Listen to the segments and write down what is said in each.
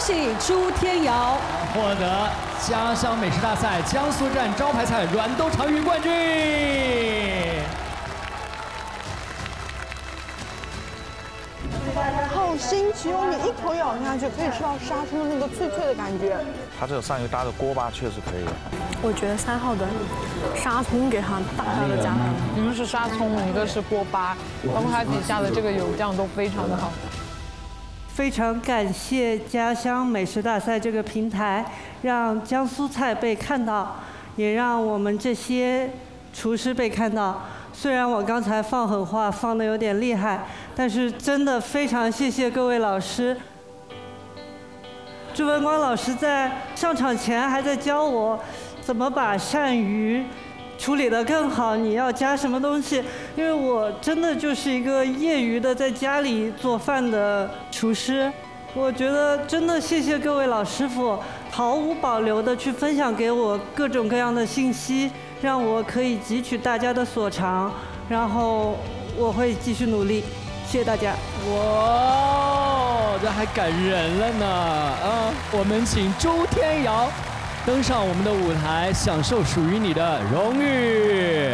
喜朱天瑶获得家乡美食大赛江苏站招牌菜软豆长鱼冠军。 好新奇哦！你一口咬下去，可以吃到沙葱那个脆脆的感觉。 它这个上油搭的锅巴确实可以。 我觉得3号的沙葱给它大大的加分， 一个是沙葱，一个是锅巴，包括它底下的这个油酱都非常的好。 非常感谢家乡美食大赛这个平台，让江苏菜被看到，也让我们这些厨师被看到。虽然我刚才放狠话放得有点厉害，但是真的非常谢谢各位老师。朱文光老师在上场前还在教我怎么把鳝鱼处理得更好，你要加什么东西？因为我真的就是一个业余的在家里做饭的厨师，我觉得真的谢谢各位老师傅，毫无保留的去分享给我各种各样的信息，让我可以汲取大家的所长，然后我会继续努力，谢谢大家。 哇，这还感人了呢！我们请朱天瑶登上我们的舞台，享受属于你的荣誉。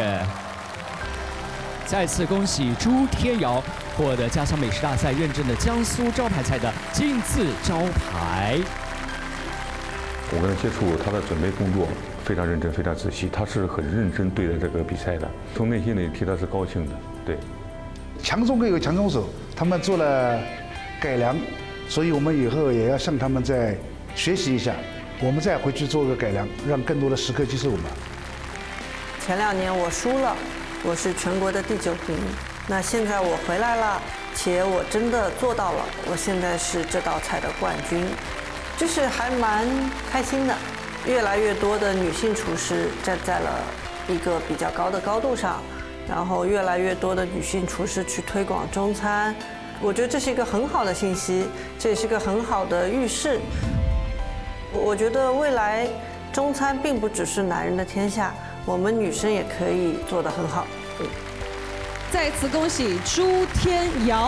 再次恭喜朱天瑶获得家乡美食大赛认证的江苏招牌菜的金字招牌。 我跟他接触，他的准备工作非常认真，非常仔细，他是很认真对待这个比赛的，从内心里替他是高兴的。对， 强中各有强中手，他们做了改良，所以我们以后也要向他们再学习一下，我们再回去做个改良，让更多的食客接受我们。 前2年我输了，我是全国的第9名。那现在我回来了，且我真的做到了，我现在是这道菜的冠军，就是还蛮开心的。越来越多的女性厨师站在了一个比较高的高度上，然后越来越多的女性厨师去推广中餐，我觉得这是一个很好的信息，这也是个很好的预示。我觉得未来中餐并不只是男人的天下，我们女生也可以做得很好。 再次恭喜朱天瑶。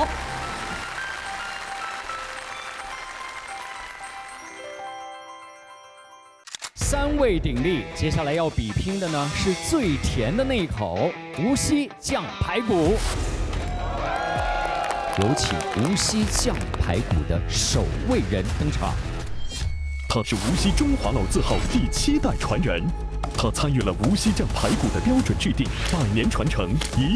3位鼎立，接下来要比拼的呢是最甜的那一口无锡酱排骨。有请无锡酱排骨的首位人登场。 他是无锡中华老字号第7代传人，他参与了无锡酱排骨的标准制定，100年传承。